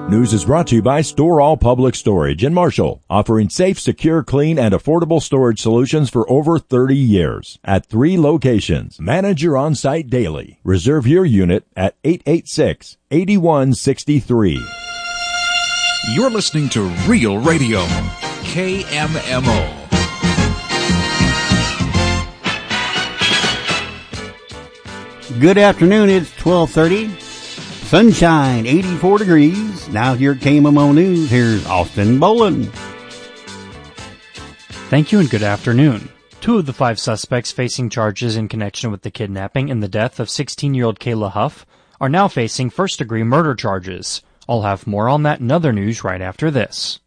News is brought to you by Store All Public Storage in Marshall, offering safe, secure, clean, and affordable storage solutions for over 30 years at 3 locations. Manage your on-site daily. Reserve your unit at 886-8163. You're listening to Real Radio, KMMO. Good afternoon, it's 12:30. Sunshine, 84 degrees. Now here at KMMO News, here's Austin Boland. Thank you and good afternoon. 2 of the 5 suspects facing charges in connection with the kidnapping and the death of 16-year-old Kayla Huff are now facing first-degree murder charges. I'll have more on that and other news right after this.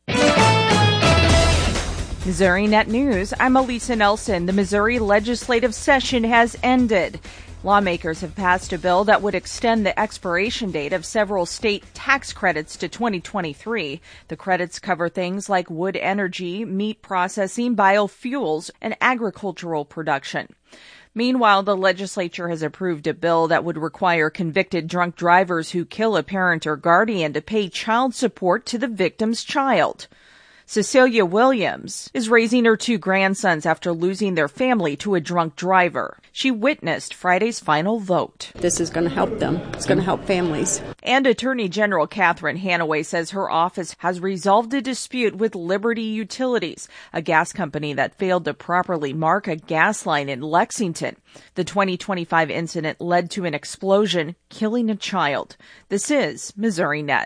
Missouri Net News, I'm Elisa Nelson. The Missouri legislative session has ended. Lawmakers have passed a bill that would extend the expiration date of several state tax credits to 2023. The credits cover things like wood energy, meat processing, biofuels, and agricultural production. Meanwhile, the legislature has approved a bill that would require convicted drunk drivers who kill a parent or guardian to pay child support to the victim's child. Cecilia Williams is raising her 2 grandsons after losing their family to a drunk driver. She witnessed Friday's final vote. This is going to help them. It's going to help families. And Attorney General Catherine Hanaway says her office has resolved a dispute with Liberty Utilities, a gas company that failed to properly mark a gas line in Lexington. The 2025 incident led to an explosion, killing a child. This is Missouri Net.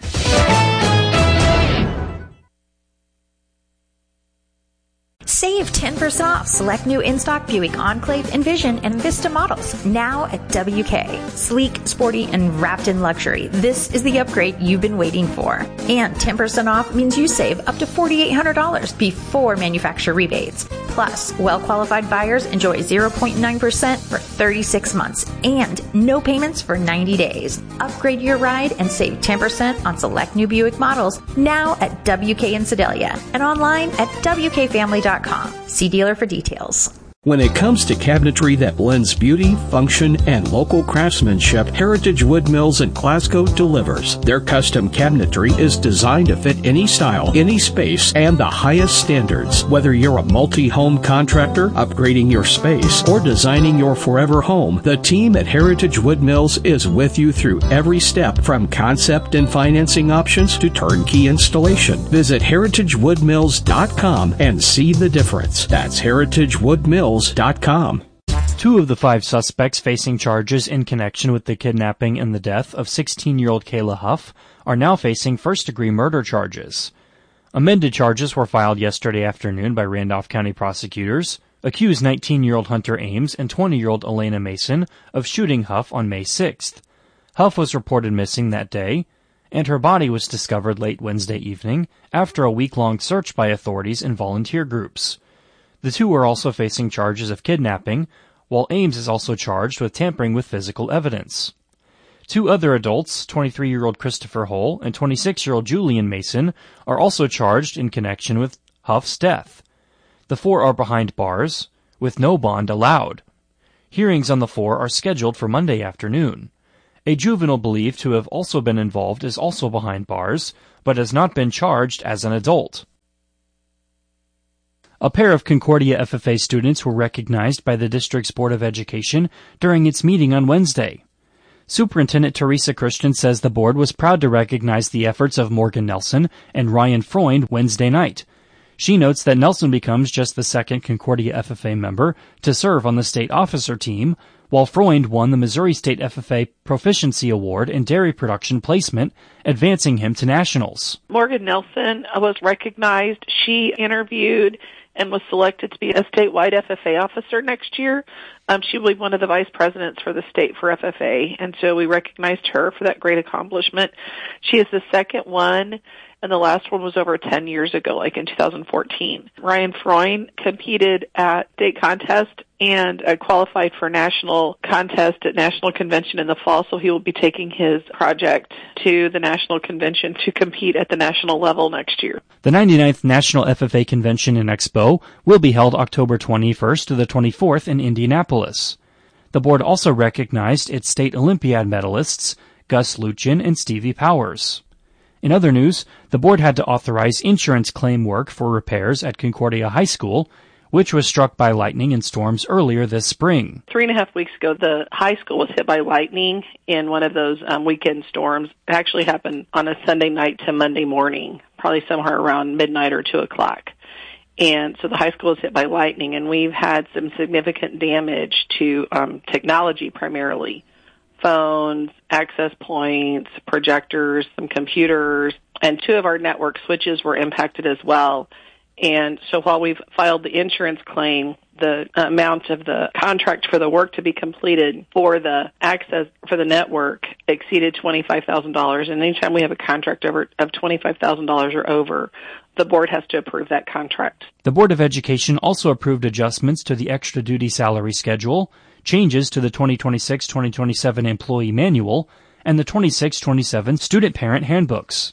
Save 10% off select new in-stock Buick Enclave, Envision, and Vista models now at WK. Sleek, sporty, and wrapped in luxury. This is the upgrade you've been waiting for. And 10% off means you save up to $4,800 before manufacturer rebates. Plus, well-qualified buyers enjoy 0.9% for 36 months and no payments for 90 days. Upgrade your ride and save 10% on select new Buick models now at WK in Sedalia and online at WKFamily.com. See dealer for details. When it comes to cabinetry that blends beauty, function, and local craftsmanship, Heritage Wood Mills in Glasgow delivers. Their custom cabinetry is designed to fit any style, any space, and the highest standards. Whether you're a multi-home contractor, upgrading your space, or designing your forever home, the team at Heritage Wood Mills is with you through every step, from concept and financing options to turnkey installation. Visit heritagewoodmills.com and see the difference. That's heritagewoodmills.com. 2 of the 5 suspects facing charges in connection with the kidnapping and the death of 16-year-old Kayla Huff are now facing first-degree murder charges. Amended charges were filed yesterday afternoon by Randolph County prosecutors, accused 19-year-old Hunter Ames and 20-year-old Elena Mason of shooting Huff on May 6th. Huff was reported missing that day, and her body was discovered late Wednesday evening after a week-long search by authorities and volunteer groups. The 2 are also facing charges of kidnapping, while Ames is also charged with tampering with physical evidence. 2 other adults, 23-year-old Christopher Hull and 26-year-old Julian Mason, are also charged in connection with Huff's death. The 4 are behind bars, with no bond allowed. Hearings on the 4 are scheduled for Monday afternoon. A juvenile believed to have also been involved is also behind bars, but has not been charged as an adult. A pair of Concordia FFA students were recognized by the district's Board of Education during its meeting on Wednesday. Superintendent Teresa Christian says the board was proud to recognize the efforts of Morgan Nelson and Ryan Freund Wednesday night. She notes that Nelson becomes just the 2nd Concordia FFA member to serve on the state officer team, while Freund won the Missouri State FFA Proficiency Award in Dairy Production Placement, advancing him to nationals. Morgan Nelson was recognized. She interviewed and was selected to be a statewide FFA officer next year. She will be one of the vice presidents for the state for FFA, and so we recognized her for that great accomplishment. She is the 2nd one, and the last one was over 10 years ago, like in 2014. Ryan Freund competed at state contest and qualified for national contest at National Convention in the fall, so he will be taking his project to the National Convention to compete at the national level next year. The 99th National FFA Convention and Expo will be held October 21st to the 24th in Indianapolis. The board also recognized its state Olympiad medalists, Gus Luchin and Stevie Powers. In other news, the board had to authorize insurance claim work for repairs at Concordia High School, which was struck by lightning and storms earlier this spring. 3.5 weeks ago, the high school was hit by lightning in one of those weekend storms. It actually happened on a Sunday night to Monday morning, probably somewhere around midnight or 2 o'clock. And so the high school was hit by lightning, and we've had some significant damage to technology primarily. Phones, access points, projectors, some computers, and 2 of our network switches were impacted as well. And so while we've filed the insurance claim, the amount of the contract for the work to be completed for the access for the network exceeded $25,000. And anytime we have a contract of $25,000 or over, the board has to approve that contract. The Board of Education also approved adjustments to the extra duty salary schedule, changes to the 2026-2027 employee manual, and the 26-27 student parent handbooks.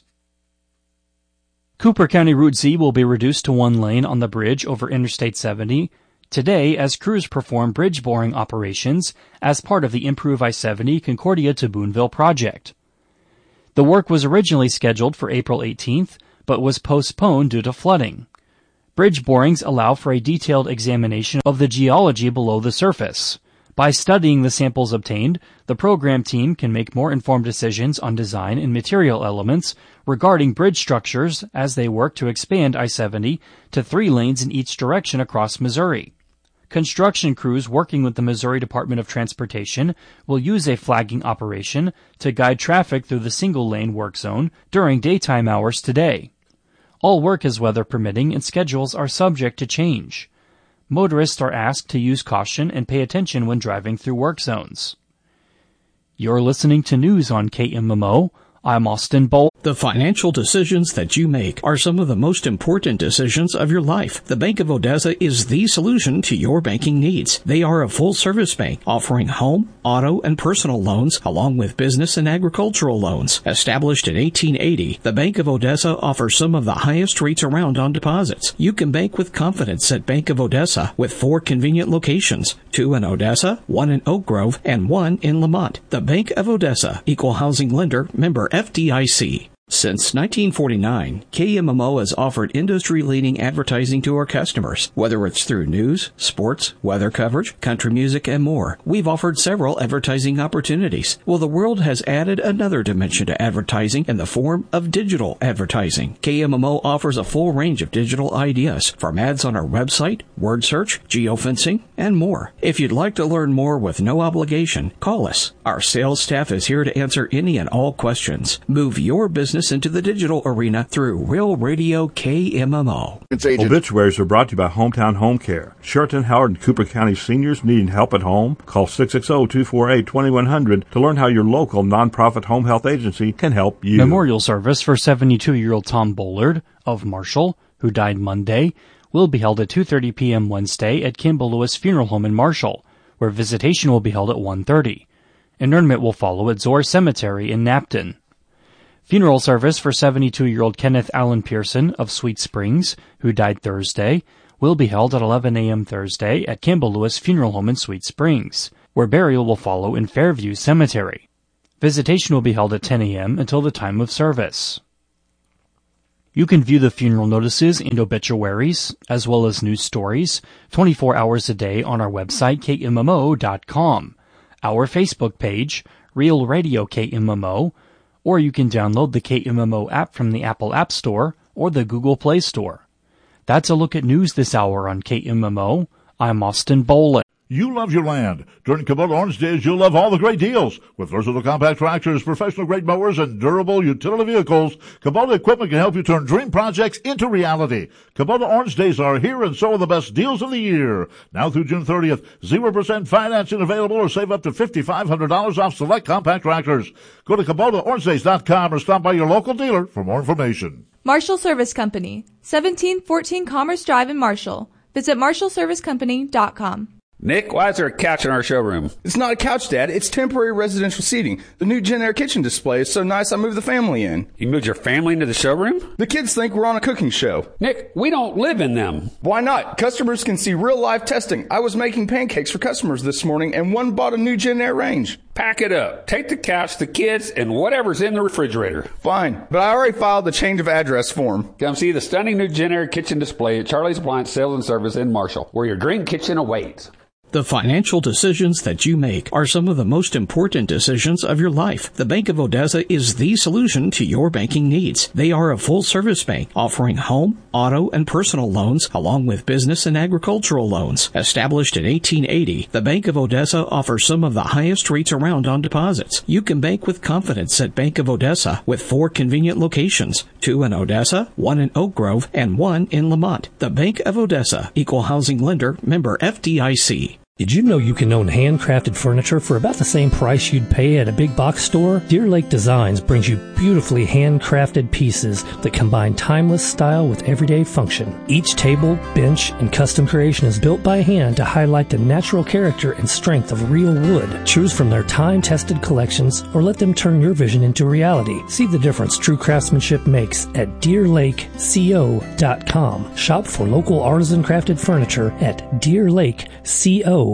Cooper County Route Z will be reduced to 1 lane on the bridge over Interstate 70 today as crews perform bridge boring operations as part of the Improve I-70 Concordia to Boonville project. The work was originally scheduled for April 18th, but was postponed due to flooding. Bridge borings allow for a detailed examination of the geology below the surface. By studying the samples obtained, the program team can make more informed decisions on design and material elements regarding bridge structures as they work to expand I-70 to 3 lanes in each direction across Missouri. Construction crews working with the Missouri Department of Transportation will use a flagging operation to guide traffic through the single-lane work zone during daytime hours today. All work is weather permitting and schedules are subject to change. Motorists are asked to use caution and pay attention when driving through work zones. You're listening to news on KMMO. I'm Austin Bolt. The financial decisions that you make are some of the most important decisions of your life. The Bank of Odessa is the solution to your banking needs. They are a full-service bank offering home, auto, and personal loans along with business and agricultural loans. Established in 1880, the Bank of Odessa offers some of the highest rates around on deposits. You can bank with confidence at Bank of Odessa with 4 convenient locations, 2 in Odessa, 1 in Oak Grove, and 1 in Lamont. The Bank of Odessa, Equal Housing Lender, member FDIC. Since 1949, KMMO has offered industry-leading advertising to our customers. Whether it's through news, sports, weather coverage, country music, and more, we've offered several advertising opportunities. Well, the world has added another dimension to advertising in the form of digital advertising. KMMO offers a full range of digital ideas, from ads on our website, word search, geofencing, and more. If you'd like to learn more with no obligation, call us. Our sales staff is here to answer any and all questions. Move your business into the digital arena through Real Radio KMMO. Obituaries are brought to you by Hometown Home Care. Sheraton, Howard, and Cooper County seniors needing help at home? Call 660-248-2100 to learn how your local nonprofit home health agency can help you. Memorial service for 72-year-old Tom Bullard of Marshall, who died Monday, will be held at 2:30 p.m. Wednesday at Kimball Lewis Funeral Home in Marshall, where visitation will be held at 1:30. Interment will follow at Zor Cemetery in Napton. Funeral service for 72-year-old Kenneth Allen Pearson of Sweet Springs, who died Thursday, will be held at 11 a.m. Thursday at Kimball Lewis Funeral Home in Sweet Springs, where burial will follow in Fairview Cemetery. Visitation will be held at 10 a.m. until the time of service. You can view the funeral notices and obituaries, as well as news stories, 24 hours a day on our website, KMMO.com, our Facebook page, Real Radio KMMO, or you can download the KMMO app from the Apple App Store or the Google Play Store. That's a look at news this hour on KMMO. I'm Austin Boland. You love your land. During Kubota Orange Days, you'll love all the great deals. With versatile compact tractors, professional-grade mowers, and durable utility vehicles, Kubota equipment can help you turn dream projects into reality. Kubota Orange Days are here, and so are the best deals of the year. Now through June 30th, 0% financing available, or save up to $5,500 off select compact tractors. Go to KubotaOrangeDays.com or stop by your local dealer for more information. Marshall Service Company, 1714 Commerce Drive in Marshall. Visit MarshallServiceCompany.com. Nick, why is there a couch in our showroom? It's not a couch, Dad. It's temporary residential seating. The new Gen Air kitchen display is so nice I moved the family in. You moved your family into the showroom? The kids think we're on a cooking show. Nick, we don't live in them. Why not? Customers can see real-life testing. I was making pancakes for customers this morning, and one bought a new Gen Air range. Pack it up. Take the couch, the kids, and whatever's in the refrigerator. Fine, but I already filed the change of address form. Come see the stunning new Jenn-Air kitchen display at Charlie's Appliance Sales and Service in Marshall, where your dream kitchen awaits. The financial decisions that you make are some of the most important decisions of your life. The Bank of Odessa is the solution to your banking needs. They are a full-service bank offering home, auto, and personal loans, along with business and agricultural loans. Established in 1880, the Bank of Odessa offers some of the highest rates around on deposits. You can bank with confidence at Bank of Odessa with 4 convenient locations, 2 in Odessa, 1 in Oak Grove, and 1 in Lamont. The Bank of Odessa, Equal Housing Lender, member FDIC. Did you know you can own handcrafted furniture for about the same price you'd pay at a big box store? Deer Lake Designs brings you beautifully handcrafted pieces that combine timeless style with everyday function. Each table, bench, and custom creation is built by hand to highlight the natural character and strength of real wood. Choose from their time-tested collections or let them turn your vision into reality. See the difference true craftsmanship makes at DeerLakeCO.com. Shop for local artisan crafted furniture at DeerLakeCO.com.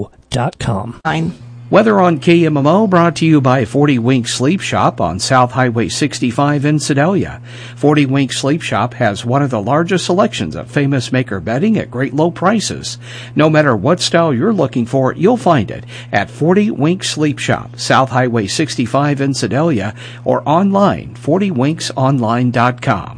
Weather on KMMO brought to you by 40 Wink Sleep Shop on South Highway 65 in Sedalia. 40 Wink Sleep Shop has one of the largest selections of famous maker bedding at great low prices. No matter what style you're looking for, you'll find it at 40 Wink Sleep Shop, South Highway 65 in Sedalia, or online, 40winksonline.com.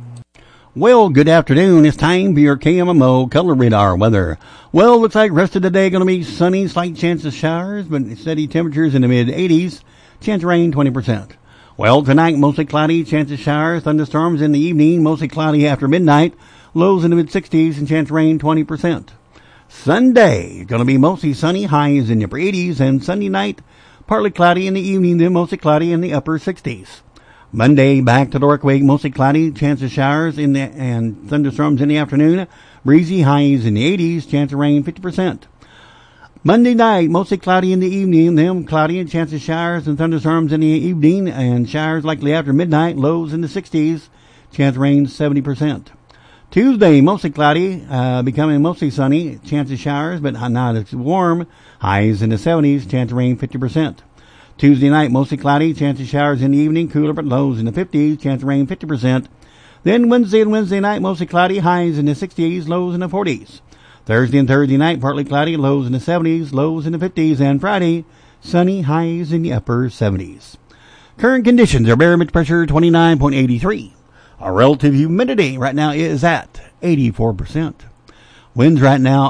Well, good afternoon. It's time for your KMMO Color Radar weather. Well, looks like rest of the day going to be sunny, slight chance of showers, but steady temperatures in the mid-80s. Chance of rain, 20%. Well, tonight, mostly cloudy, chance of showers, thunderstorms in the evening, mostly cloudy after midnight, lows in the mid-60s, and chance of rain, 20%. Sunday, going to be mostly sunny, highs in the upper 80s, and Sunday night, partly cloudy in the evening, then mostly cloudy in the upper 60s. Monday, back to the work week, mostly cloudy, chance of showers and thunderstorms in the afternoon, breezy, highs in the 80s, chance of rain 50%. Monday night, mostly cloudy in the evening, then cloudy and chance of showers and thunderstorms in the evening, and showers likely after midnight, lows in the 60s, chance of rain 70%. Tuesday, mostly cloudy, becoming mostly sunny, chance of showers, but not as warm, highs in the 70s, chance of rain 50%. Tuesday night, mostly cloudy, chance of showers in the evening, cooler but lows in the 50s, chance of rain 50%. Then Wednesday and Wednesday night, mostly cloudy, highs in the 60s, lows in the 40s. Thursday and Thursday night, partly cloudy, lows in the 70s, lows in the 50s. And Friday, sunny, highs in the upper 70s. Current conditions are barometric pressure 29.83. Our relative humidity right now is at 84%. Winds right now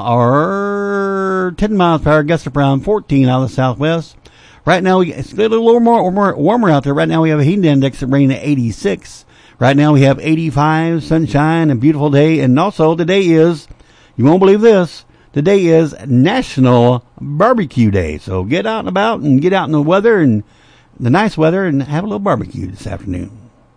are 10 miles per hour, gusts around 14 out of the southwest. Right now, it's a little more warmer out there. Right now, we have a heat index of rain at 86. Right now, we have 85, sunshine, a beautiful day. And also, today is, you won't believe this, today is National Barbecue Day. So get out and about and get out in the weather and the nice weather and have a little barbecue this afternoon.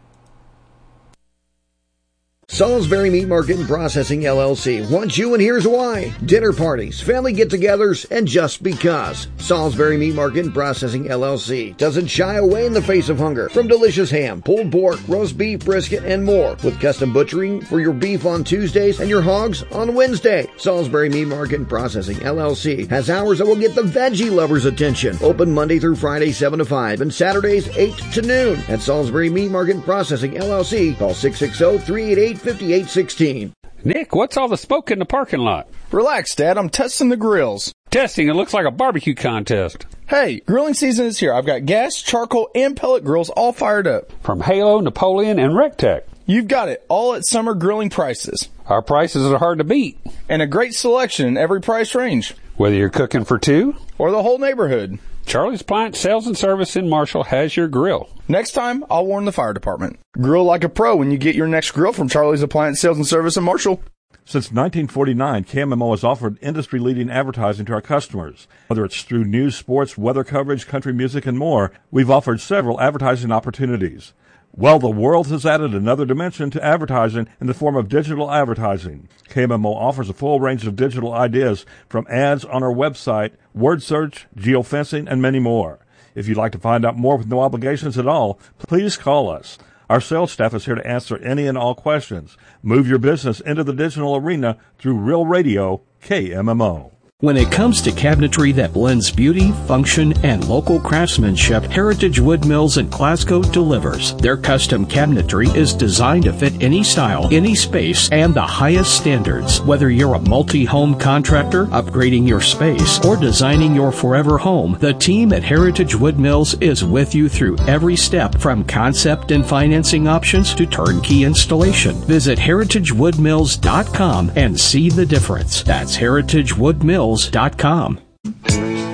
Salisbury Meat Market and Processing, LLC wants you, and here's why. Dinner parties, family get-togethers, and just because. Salisbury Meat Market and Processing, LLC doesn't shy away in the face of hunger. From delicious ham, pulled pork, roast beef, brisket, and more. With custom butchering for your beef on Tuesdays and your hogs on Wednesday. Salisbury Meat Market and Processing, LLC has hours that will get the veggie lovers' attention. Open Monday through Friday, 7 to 5, and Saturdays, 8 to noon. At Salisbury Meat Market and Processing, LLC, call 660-388-5816. Nick, what's all the smoke in the parking lot? Relax, Dad. I'm testing the grills. Testing? It looks like a barbecue contest. Hey, grilling season is here. I've got gas, charcoal, and pellet grills all fired up. From Halo, Napoleon, and Rectech. You've got it. All at summer grilling prices. Our prices are hard to beat. And a great selection in every price range. Whether you're cooking for two or the whole neighborhood. Charlie's Appliance Sales and Service in Marshall has your grill. Next time, I'll warn the fire department. Grill like a pro when you get your next grill from Charlie's Appliance Sales and Service in Marshall. Since 1949, KMMO has offered industry-leading advertising to our customers. Whether it's through news, sports, weather coverage, country music, and more, we've offered several advertising opportunities. Well, the world has added another dimension to advertising in the form of digital advertising. KMMO offers a full range of digital ideas from ads on our website, word search, geofencing, and many more. If you'd like to find out more with no obligations at all, please call us. Our sales staff is here to answer any and all questions. Move your business into the digital arena through Real Radio KMMO. When it comes to cabinetry that blends beauty, function, and local craftsmanship, Heritage Wood Mills in Glasgow delivers. Their custom cabinetry is designed to fit any style, any space, and the highest standards. Whether you're a multi-home contractor, upgrading your space, or designing your forever home, the team at Heritage Wood Mills is with you through every step, from concept and financing options to turnkey installation. Visit heritagewoodmills.com and see the difference. That's heritagewoodmills.com.